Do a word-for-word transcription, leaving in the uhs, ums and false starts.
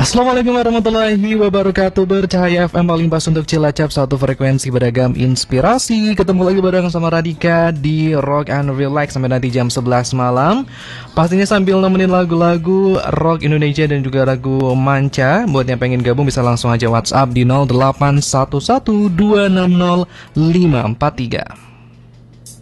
Assalamualaikum warahmatullahi wabarakatuh. Bercahaya F M paling pas untuk Cilacap, satu frekuensi beragam inspirasi. Ketemu lagi bareng sama Radika di Rock and Relax sampai nanti jam sebelas malam. Pastinya sambil nemenin lagu-lagu rock Indonesia dan juga lagu manca. Buat yang pengen gabung bisa langsung aja WhatsApp di nol delapan satu satu dua enam nol lima empat tiga.